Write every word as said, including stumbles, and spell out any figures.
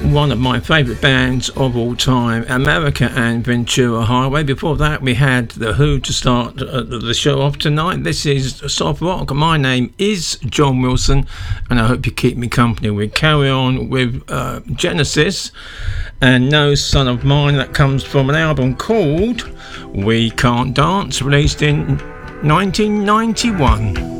one of my favourite bands of all time, America and Ventura Highway. Before that, we had The Who to start uh, the show off tonight. This is Soft Rock. My name is John Wilson, and I hope you keep me company. We carry on with uh, Genesis and No Son of Mine. That comes from an album called We Can't Dance, released in nineteen ninety-one.